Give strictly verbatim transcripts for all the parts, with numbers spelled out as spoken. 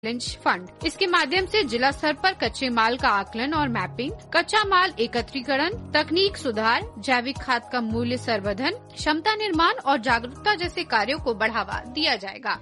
Challenge fund. इसके माध्यम से जिला स्तर पर कच्चे माल का आकलन और मैपिंग, कच्चा माल एकत्रीकरण, तकनीक सुधार, जैविक खाद का मूल्य संवर्धन, क्षमता निर्माण और जागरूकता जैसे कार्यों को बढ़ावा दिया जाएगा।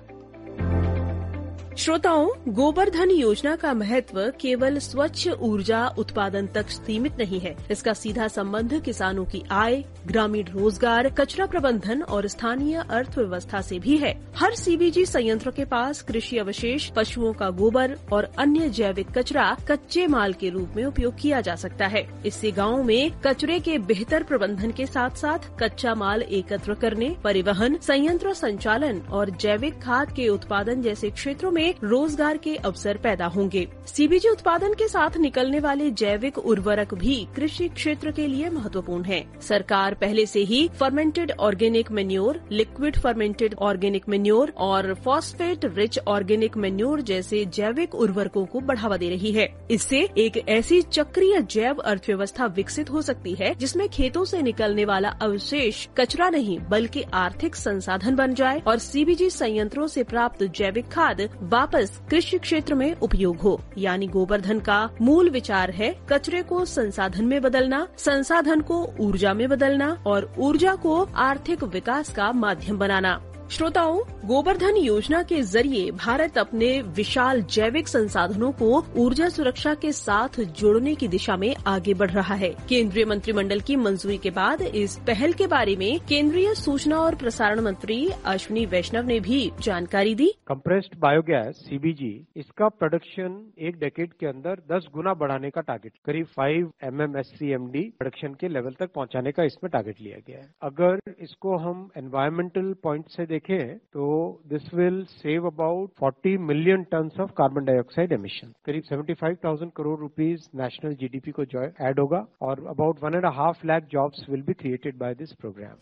श्रोताओं, गोबर-धन योजना का महत्व केवल स्वच्छ ऊर्जा उत्पादन तक सीमित नहीं है। इसका सीधा संबंध किसानों की आय, ग्रामीण रोजगार, कचरा प्रबंधन और स्थानीय अर्थव्यवस्था से भी है। हर सीबीजी संयंत्र के पास कृषि अवशेष, पशुओं का गोबर और अन्य जैविक कचरा कच्चे माल के रूप में उपयोग किया जा सकता है। इससे गाँव में कचरे के बेहतर प्रबंधन के साथ साथ कच्चा माल एकत्र करने, परिवहन, संयंत्र संचालन और जैविक खाद के उत्पादन जैसे क्षेत्रों में रोजगार के अवसर पैदा होंगे। सीबीजी उत्पादन के साथ निकलने वाले जैविक उर्वरक भी कृषि क्षेत्र के लिए महत्वपूर्ण है। सरकार पहले से ही fermented organic manure, liquid fermented organic manure और फॉस्फेट रिच ऑर्गेनिक मैन्योर जैसे जैविक उर्वरकों को बढ़ावा दे रही है। इससे एक ऐसी चक्रीय जैव अर्थव्यवस्था विकसित हो सकती है जिसमें खेतों से निकलने वाला अवशेष कचरा नहीं बल्कि आर्थिक संसाधन बन जाए और सीबीजी संयंत्रों से प्राप्त जैविक खाद वापस कृषि क्षेत्र में उपयोग हो। यानी गोबर-धन का मूल विचार है कचरे को संसाधन में बदलना, संसाधन को ऊर्जा में बदलना और ऊर्जा को आर्थिक विकास का माध्यम बनाना। श्रोताओं, गोबर-धन योजना के जरिए भारत अपने विशाल जैविक संसाधनों को ऊर्जा सुरक्षा के साथ जोड़ने की दिशा में आगे बढ़ रहा है। केंद्रीय मंत्रिमंडल की मंजूरी के बाद इस पहल के बारे में केंद्रीय सूचना और प्रसारण मंत्री अश्विनी वैष्णव ने भी जानकारी दी। कंप्रेस्ड बायोगैस सीबीजी, इसका प्रोडक्शन एक डेकेड के अंदर दस गुना बढ़ाने का टारगेट, करीब पाँच M M S C M D production के लेवल तक पहुंचाने का इसमें टारगेट लिया गया है। अगर इसको हम एनवायरमेंटल पॉइंट से देखें तो दिस विल सेव अबाउट चालीस million tons of carbon dioxide emission. करीब पचहत्तर हज़ार करोड़ रुपीस नेशनल जीडीपी को जो ऐड होगा और about one and half lakh jobs will be created by this programme.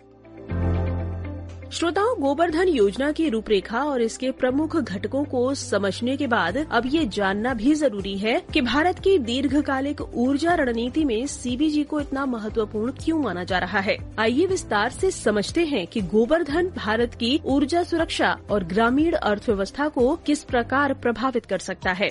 श्रोताओं, गोबर-धन योजना की रूपरेखा और इसके प्रमुख घटकों को समझने के बाद अब ये जानना भी जरूरी है कि भारत की दीर्घकालिक ऊर्जा रणनीति में सीबीजी को इतना महत्वपूर्ण क्यों माना जा रहा है। आइए विस्तार से समझते हैं कि गोबर-धन भारत की ऊर्जा सुरक्षा और ग्रामीण अर्थव्यवस्था को किस प्रकार प्रभावित कर सकता है।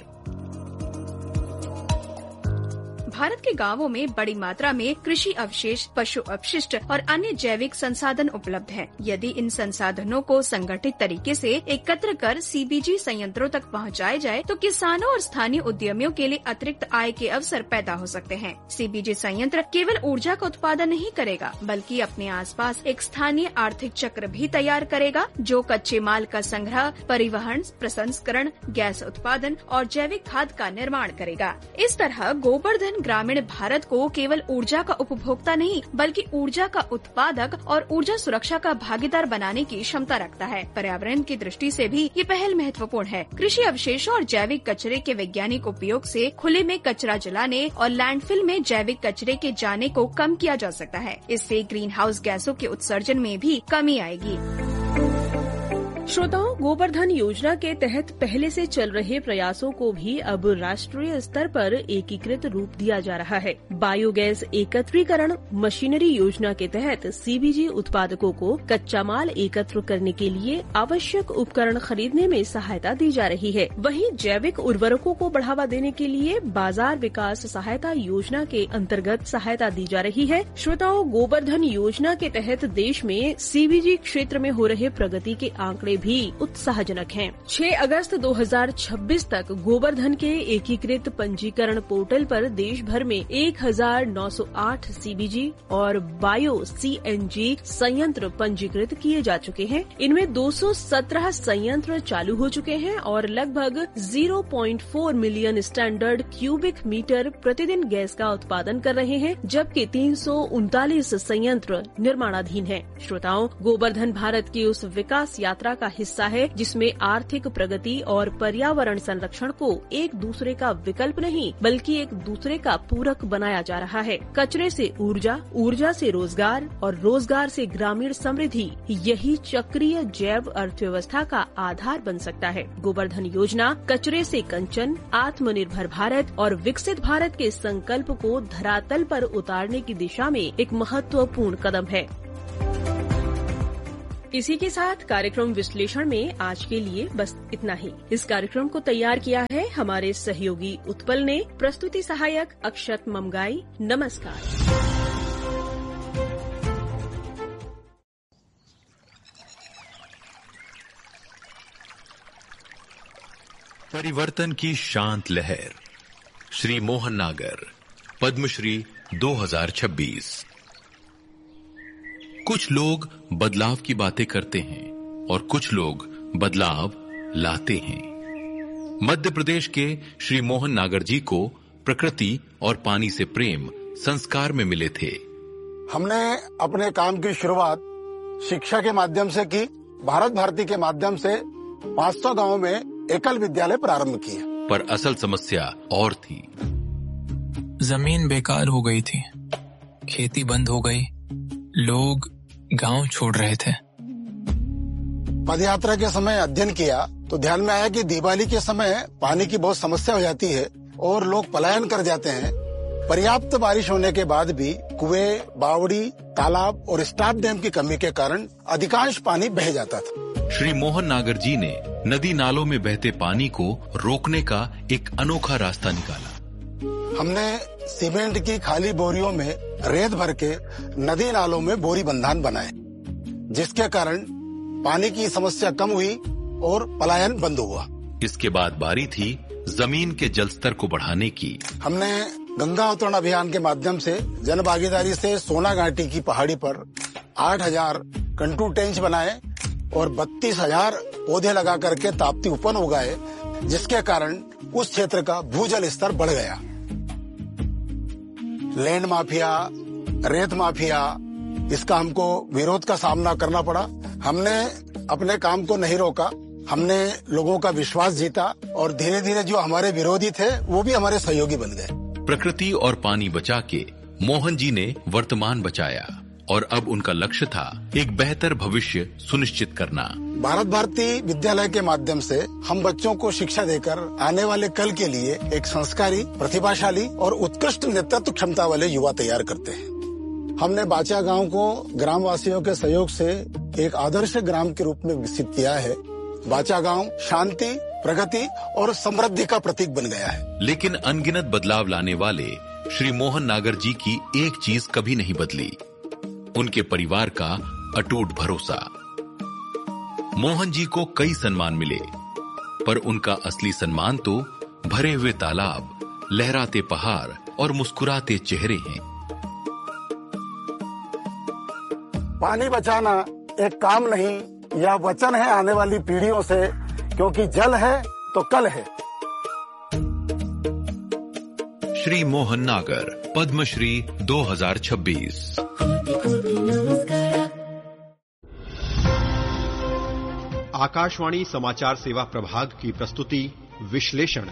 भारत के गांवों में बड़ी मात्रा में कृषि अवशेष, पशु अपशिष्ट और अन्य जैविक संसाधन उपलब्ध हैं। यदि इन संसाधनों को संगठित तरीके से एकत्र कर सीबीजी संयंत्रों तक पहुंचाए जाए तो किसानों और स्थानीय उद्यमियों के लिए अतिरिक्त आय के अवसर पैदा हो सकते हैं। सीबीजी संयंत्र केवल ऊर्जा का उत्पादन नहीं करेगा बल्कि अपने आसपास एक स्थानीय आर्थिक चक्र भी तैयार करेगा जो कच्चे माल का संग्रह, परिवहन, प्रसंस्करण, गैस उत्पादन और जैविक खाद का निर्माण करेगा। इस तरह गोबर-धन ग्रामीण भारत को केवल ऊर्जा का उपभोक्ता नहीं बल्कि ऊर्जा का उत्पादक और ऊर्जा सुरक्षा का भागीदार बनाने की क्षमता रखता है। पर्यावरण की दृष्टि से भी ये पहल महत्वपूर्ण है। कृषि अवशेषों और जैविक कचरे के वैज्ञानिक उपयोग से खुले में कचरा जलाने और लैंडफिल में जैविक कचरे के जाने को कम किया जा सकता है। इससे ग्रीन हाउस गैसों के उत्सर्जन में भी कमी आएगी। श्रोताओं, गोबर-धन योजना के तहत पहले से चल रहे प्रयासों को भी अब राष्ट्रीय स्तर पर एकीकृत रूप दिया जा रहा है। बायोगैस एकत्रीकरण मशीनरी योजना के तहत सीबीजी उत्पादकों को कच्चा माल एकत्र करने के लिए आवश्यक उपकरण खरीदने में सहायता दी जा रही है। वहीं जैविक उर्वरकों को बढ़ावा देने के लिए बाजार विकास सहायता योजना के अंतर्गत सहायता दी जा रही है। श्रोताओं, गोबर-धन योजना के तहत देश में सीबीजी क्षेत्र में हो रहे प्रगति के आंकड़े भी उत्साहजनक हैं। छह अगस्त दो हज़ार छब्बीस तक गोबर-धन के एकीकृत पंजीकरण पोर्टल पर देश भर में एक हजार नौ सौ आठ सीबीजी और बायो सीएनजी संयंत्र पंजीकृत किए जा चुके हैं। इनमें दो सौ सत्रह संयंत्र चालू हो चुके हैं और लगभग ज़ीरो पॉइंट चार मिलियन स्टैंडर्ड क्यूबिक मीटर प्रतिदिन गैस का उत्पादन कर रहे हैं, जबकि तीन सौ उनतालीस संयंत्र निर्माणाधीन हैं। श्रोताओं, गोबर-धन भारत की उस विकास यात्रा का हिस्सा है जिसमें आर्थिक प्रगति और पर्यावरण संरक्षण को एक दूसरे का विकल्प नहीं बल्कि एक दूसरे का पूरक बनाया जा रहा है। कचरे से ऊर्जा, ऊर्जा से रोजगार और रोजगार से ग्रामीण समृद्धि, यही चक्रीय जैव अर्थव्यवस्था का आधार बन सकता है। गोबर-धन योजना कचरे से कंचन, आत्मनिर्भर भारत और विकसित भारत के संकल्प को धरातल पर उतारने की दिशा में एक महत्वपूर्ण कदम है। इसी के साथ कार्यक्रम विश्लेषण में आज के लिए बस इतना ही। इस कार्यक्रम को तैयार किया है हमारे सहयोगी उत्पल ने। प्रस्तुति सहायक अक्षत ममगाई। नमस्कार। परिवर्तन की शांत लहर। श्री मोहन नागर, पद्मश्री दो हज़ार छब्बीस। कुछ लोग बदलाव की बातें करते हैं और कुछ लोग बदलाव लाते हैं। मध्य प्रदेश के श्री मोहन नागर जी को प्रकृति और पानी से प्रेम संस्कार में मिले थे। हमने अपने काम की शुरुआत शिक्षा के माध्यम से की। भारत भारती के माध्यम से पाँच सौ गांवों में एकल विद्यालय प्रारंभ किए। पर असल समस्या और थी। जमीन बेकार हो गई थी, खेती बंद हो गई, लोग गांव छोड़ रहे थे। पदयात्रा के समय अध्ययन किया तो ध्यान में आया कि दिवाली के समय पानी की बहुत समस्या हो जाती है और लोग पलायन कर जाते हैं। पर्याप्त बारिश होने के बाद भी कुएं, बावड़ी, तालाब और स्टाफ डैम की कमी के कारण अधिकांश पानी बह जाता था। श्री मोहन नागर जी ने नदी नालों में बहते पानी को रोकने का एक अनोखा रास्ता निकाला। हमने सीमेंट की खाली बोरियों में रेत भर के नदी नालों में बोरी बंधान बनाए, जिसके कारण पानी की समस्या कम हुई और पलायन बंद हुआ। इसके बाद बारी थी जमीन के जल स्तर को बढ़ाने की। हमने गंगा अवतरण अभियान के माध्यम से जन भागीदारी से सोना घाटी की पहाड़ी पर आठ हजार कंटू टेंच बनाए और बत्तीस हजार पौधे लगा करके ताप्ती उपवन उगाए, जिसके कारण उस क्षेत्र का भूजल स्तर बढ़ गया। लैंड माफिया, रेत माफिया, इसका हमको विरोध का सामना करना पड़ा। हमने अपने काम को नहीं रोका, हमने लोगों का विश्वास जीता और धीरे धीरे जो हमारे विरोधी थे वो भी हमारे सहयोगी बन गए। प्रकृति और पानी बचा के मोहन जी ने वर्तमान बचाया और अब उनका लक्ष्य था एक बेहतर भविष्य सुनिश्चित करना। भारत भारती विद्यालय के माध्यम से हम बच्चों को शिक्षा देकर आने वाले कल के लिए एक संस्कारी, प्रतिभाशाली और उत्कृष्ट नेतृत्व क्षमता वाले युवा तैयार करते हैं। हमने बाचा गांव को ग्राम वासियों के सहयोग से एक आदर्श ग्राम के रूप में विकसित किया है। बाचा गांव शांति, प्रगति और समृद्धि का प्रतीक बन गया है। लेकिन अनगिनत बदलाव लाने वाले श्री मोहन नागर जी की एक चीज कभी नहीं बदली, उनके परिवार का अटूट भरोसा। मोहन जी को कई सम्मान मिले, पर उनका असली सम्मान तो भरे हुए तालाब, लहराते पहाड़ और मुस्कुराते चेहरे हैं। पानी बचाना एक काम नहीं, यह वचन है आने वाली पीढ़ियों से, क्योंकि जल है तो कल है। श्री मोहन नागर, पद्मश्री दो हज़ार छब्बीस। आकाशवाणी समाचार सेवा प्रभाग की प्रस्तुति विश्लेषण।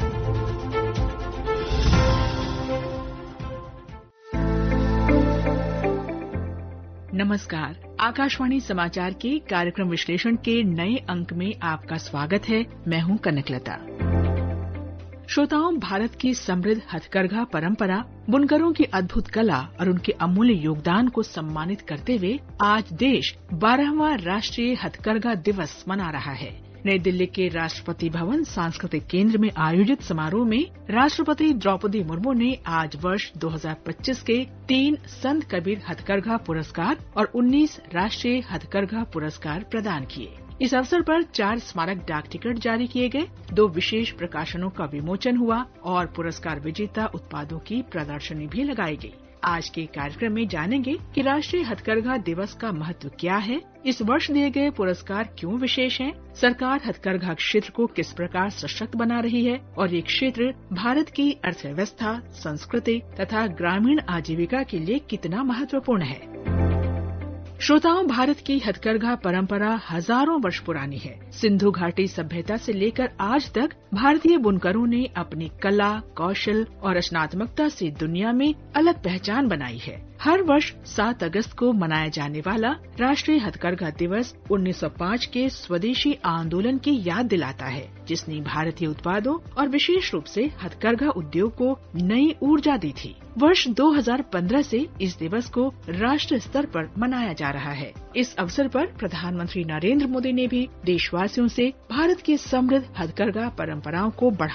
नमस्कार। आकाशवाणी समाचार के कार्यक्रम विश्लेषण के नए अंक में आपका स्वागत है। मैं हूं कनकलता। श्रोताओं, भारत की समृद्ध हथकरघा परंपरा, बुनकरों की अद्भुत कला और उनके अमूल्य योगदान को सम्मानित करते हुए आज देश बारहवां राष्ट्रीय हथकरघा दिवस मना रहा है। नई दिल्ली के राष्ट्रपति भवन सांस्कृतिक केंद्र में आयोजित समारोह में राष्ट्रपति द्रौपदी मुर्मू ने आज वर्ष दो हज़ार पच्चीस के तीन संत कबीर हथकरघा पुरस्कार और उन्नीस राष्ट्रीय हथकरघा पुरस्कार प्रदान किए। इस अवसर पर चार स्मारक डाक टिकट जारी किए गए, दो विशेष प्रकाशनों का विमोचन हुआ और पुरस्कार विजेता उत्पादों की प्रदर्शनी भी लगाई गई। आज के कार्यक्रम में जानेंगे कि राष्ट्रीय हथकरघा दिवस का महत्व क्या है, इस वर्ष दिए गए पुरस्कार क्यों विशेष हैं, सरकार हथकरघा क्षेत्र को किस प्रकार सशक्त बना रही है और ये क्षेत्र भारत की अर्थव्यवस्था, संस्कृति तथा ग्रामीण आजीविका के लिए कितना महत्वपूर्ण है। श्रोताओं, भारत की हथकरघा परंपरा हजारों वर्ष पुरानी है। सिंधु घाटी सभ्यता से लेकर आज तक भारतीय बुनकरों ने अपनी कला, कौशल और रचनात्मकता से दुनिया में अलग पहचान बनाई है। हर वर्ष सात अगस्त को मनाया जाने वाला राष्ट्रीय हथकरघा दिवस उन्नीस सौ पाँच के स्वदेशी आंदोलन की याद दिलाता है, जिसने भारतीय उत्पादों और विशेष रूप से हथकरघा उद्योग को नई ऊर्जा दी थी। वर्ष दो हज़ार पंद्रह से इस दिवस को राष्ट्र स्तर पर मनाया जा रहा है। इस अवसर पर प्रधानमंत्री नरेंद्र मोदी ने भी देशवासियों से भारत की समृद्ध हथकरघा परंपराओं को बढ़ावा